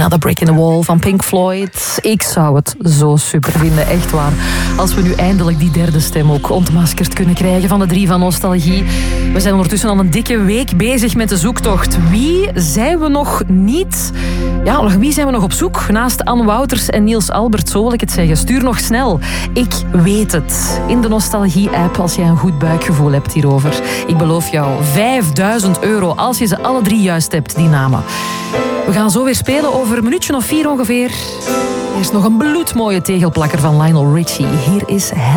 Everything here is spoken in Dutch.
The Brick in the Wall van Pink Floyd. Ik zou het zo super vinden, echt waar. Als we nu eindelijk die derde stem ook ontmaskerd kunnen krijgen van de 3 van Nostalgie. We zijn ondertussen al een dikke week bezig met de zoektocht. Wie zijn we nog niet? Ja, wie zijn we nog op zoek? Naast Anne Wouters en Niels Albert, zo wil ik het zeggen. Stuur nog snel. Ik weet het. In de Nostalgie-app als jij een goed buikgevoel hebt hierover. Ik beloof jou €5.000 als je ze alle 3 juist hebt, die namen. We gaan zo weer spelen over een minuutje of 4 ongeveer. Er is nog een bloedmooie tegelplakker van Lionel Richie. Hier is